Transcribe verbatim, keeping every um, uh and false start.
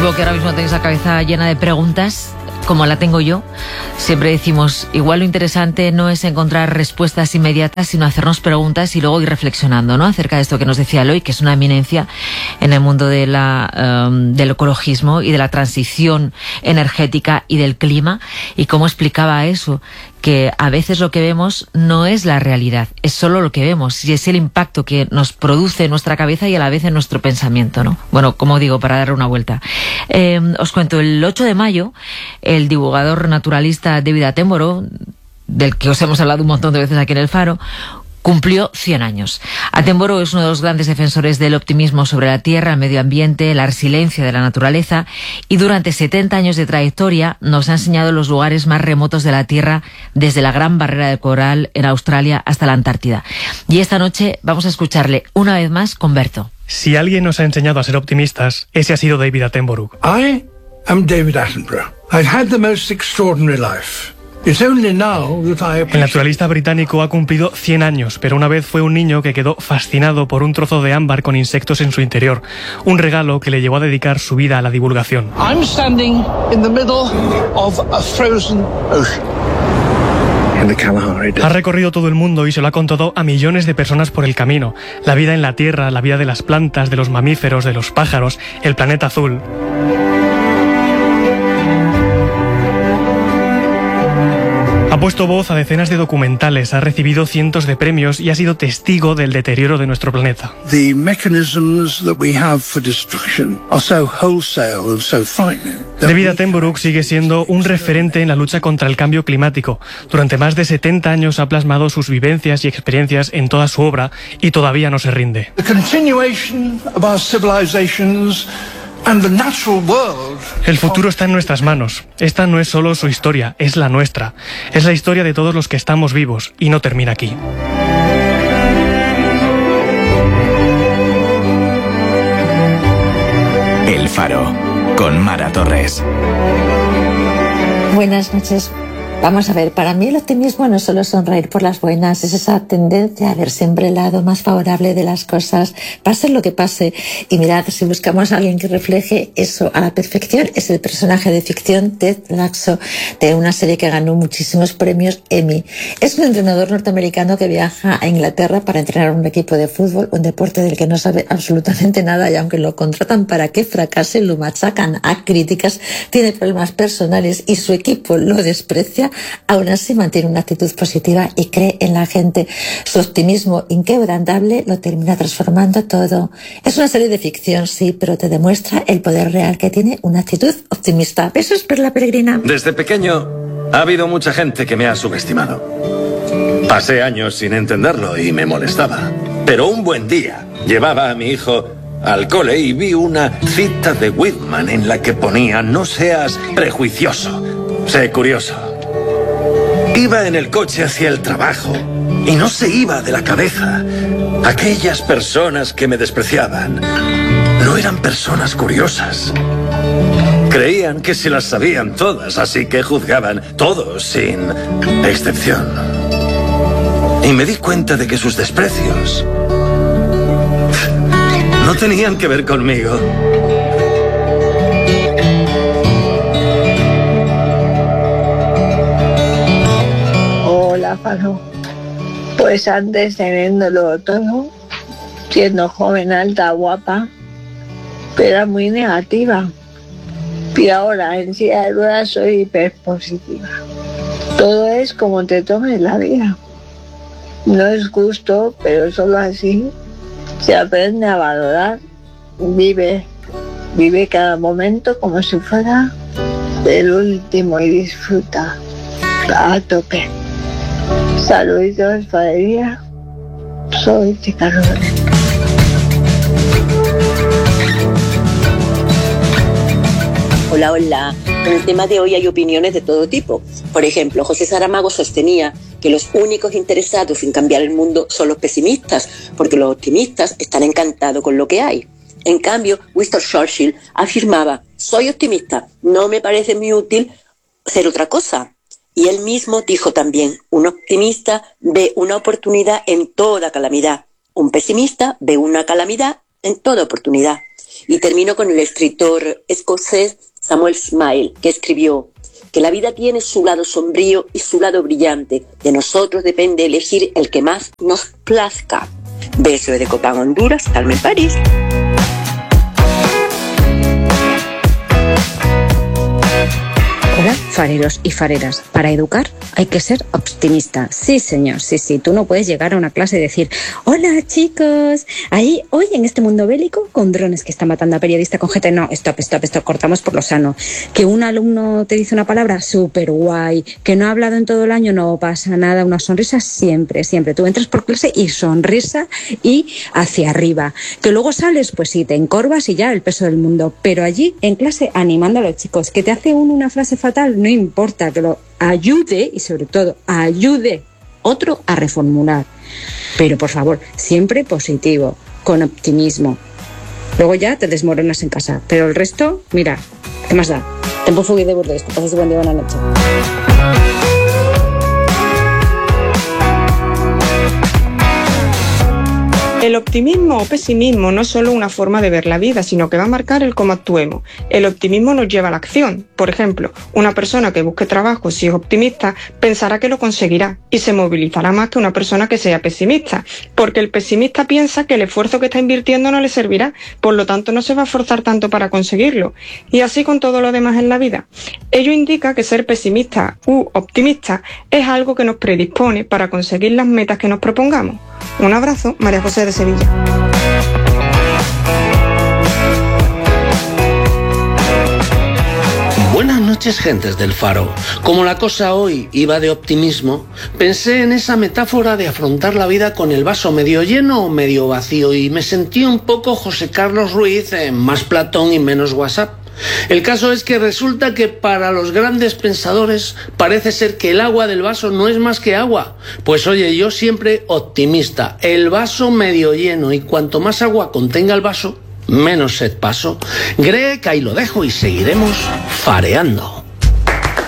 Supongo que ahora mismo tenéis la cabeza llena de preguntas, como la tengo yo. Siempre decimos, igual lo interesante no es encontrar respuestas inmediatas, sino hacernos preguntas y luego ir reflexionando, ¿no?, acerca de esto que nos decía Eloy, que es una eminencia en el mundo de la, um, del ecologismo y de la transición energética y del clima, y cómo explicaba eso, que a veces lo que vemos no es la realidad, es solo lo que vemos, y es el impacto que nos produce en nuestra cabeza y a la vez en nuestro pensamiento, ¿no? Bueno, como digo, para darle una vuelta. Eh, os cuento, el ocho de mayo, el divulgador naturalista David Attenborough, del que os hemos hablado un montón de veces aquí en El Faro, cumplió cien años. Attenborough es uno de los grandes defensores del optimismo sobre la tierra, el medio ambiente, la resiliencia de la naturaleza, y durante setenta años de trayectoria nos ha enseñado los lugares más remotos de la tierra, desde la Gran Barrera de Coral en Australia hasta la Antártida. Y esta noche vamos a escucharle una vez más con Berto. Si alguien nos ha enseñado a ser optimistas, ese ha sido David Attenborough. I am David Attenborough. I've had the most extraordinary life. It's only now that I appreciate... El naturalista británico ha cumplido cien años, pero una vez fue un niño que quedó fascinado por un trozo de ámbar con insectos en su interior, un regalo que le llevó a dedicar su vida a la divulgación. I'm standing in the middle of a frozen ocean. Ha recorrido todo el mundo y se lo ha contado a millones de personas por el camino. La vida en la Tierra, la vida de las plantas, de los mamíferos, de los pájaros, el planeta azul. Ha puesto voz a decenas de documentales, ha recibido cientos de premios y ha sido testigo del deterioro de nuestro planeta. The mechanisms that we have for destruction are so wholesale and so frightening. David Attenborough sigue siendo un referente en la lucha contra el cambio climático. Durante más de setenta años ha plasmado sus vivencias y experiencias en toda su obra y todavía no se rinde. The continuation of our civilizations and the natural world. El futuro está en nuestras manos. Esta no es solo su historia, es la nuestra. Es la historia de todos los que estamos vivos y no termina aquí. El Faro, con Mara Torres. Buenas noches. Vamos a ver, para mí el optimismo no es solo sonreír por las buenas, es esa tendencia a ver siempre el lado más favorable de las cosas, pase lo que pase. Y mirad, si buscamos a alguien que refleje eso a la perfección, es el personaje de ficción Ted Lasso, de una serie que ganó muchísimos premios Emmy. Es un entrenador norteamericano que viaja a Inglaterra para entrenar un equipo de fútbol, un deporte del que no sabe absolutamente nada, y aunque lo contratan para que fracase, lo machacan a críticas, tiene problemas personales y su equipo lo desprecia. Aún así mantiene una actitud positiva y cree en la gente. Su optimismo inquebrantable lo termina transformando todo. Es una serie de ficción, sí, pero te demuestra el poder real que tiene una actitud optimista. Besos, Perla Peregrina. Desde pequeño ha habido mucha gente que me ha subestimado. Pasé años sin entenderlo y me molestaba. Pero un buen día llevaba a mi hijo al cole y vi una cita de Whitman en la que ponía: no seas prejuicioso, sé curioso. Iba en el coche hacia el trabajo y no se iba de la cabeza. Aquellas personas que me despreciaban no eran personas curiosas. Creían que se las sabían todas, así que juzgaban todo sin excepción. Y me di cuenta de que sus desprecios no tenían que ver conmigo. Pues antes, teniéndolo todo, siendo joven, alta, guapa, pero era muy negativa. Y ahora en silla de ruedas soy hiperpositiva. Todo es como te tomes la vida. No es justo, pero solo así se aprende a valorar. Vive, vive cada momento como si fuera el último y disfruta a tope. Saluditos, padría. Soy Chica Rodríguez. Hola, hola. En el tema de hoy hay opiniones de todo tipo. Por ejemplo, José Saramago sostenía que los únicos interesados en cambiar el mundo son los pesimistas, porque los optimistas están encantados con lo que hay. En cambio, Winston Churchill afirmaba: soy optimista, no me parece muy útil ser otra cosa. Y él mismo dijo también: un optimista ve una oportunidad en toda calamidad, un pesimista ve una calamidad en toda oportunidad. Y termino con el escritor escocés Samuel Smiles, que escribió que la vida tiene su lado sombrío y su lado brillante. De nosotros depende elegir el que más nos plazca. Beso de Copán, Honduras, Carmen París. Hola, fareros y fareras. Para educar hay que ser optimista. Sí, señor, sí, sí. Tú no puedes llegar a una clase y decir: hola, chicos, ahí, hoy en este mundo bélico, con drones que están matando a periodistas, con gente... No, stop, stop, stop, cortamos por lo sano. Que un alumno te dice una palabra, súper guay. Que no ha hablado en todo el año, no pasa nada. Una sonrisa siempre, siempre. Tú entras por clase y sonrisa y hacia arriba. Que luego sales, pues sí, te encorvas y ya el peso del mundo. Pero allí, en clase, animando a los chicos. Que te hace uno una frase fatal, no importa, que lo ayude y sobre todo ayude otro a reformular. Pero por favor, siempre positivo, con optimismo. Luego ya te desmoronas en casa, pero el resto, mira, ¿qué más da? Tempo fugui de Burdeos, que pases buen día, buena noche. El optimismo o pesimismo no es solo una forma de ver la vida, sino que va a marcar el cómo actuemos. El optimismo nos lleva a la acción. Por ejemplo, una persona que busque trabajo, si es optimista, pensará que lo conseguirá y se movilizará más que una persona que sea pesimista, porque el pesimista piensa que el esfuerzo que está invirtiendo no le servirá, por lo tanto no se va a esforzar tanto para conseguirlo. Y así con todo lo demás en la vida. Ello indica que ser pesimista u optimista es algo que nos predispone para conseguir las metas que nos propongamos. Un abrazo, María José de Sevilla. Buenas noches, gentes del Faro. Como la cosa hoy iba de optimismo, pensé en esa metáfora de afrontar la vida con el vaso medio lleno o medio vacío y me sentí un poco José Carlos Ruiz en Más Platón y menos WhatsApp. El caso es que resulta que para los grandes pensadores parece ser que el agua del vaso no es más que agua. Pues oye, yo siempre optimista, el vaso medio lleno y cuanto más agua contenga el vaso, menos sed paso. Greg, ahí lo dejo y seguiremos fareando.